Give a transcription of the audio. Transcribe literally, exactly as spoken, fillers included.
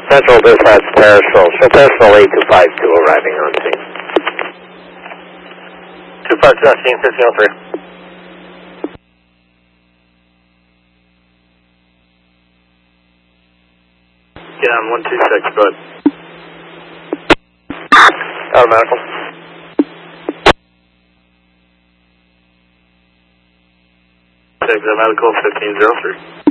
Central Dispatch Pearsall. Show Pearsall eight two five two arriving on scene. two five two on scene, fifteen oh three. Yeah, I'm one two six, bud. Out of medical. Take the medical fifteen oh three.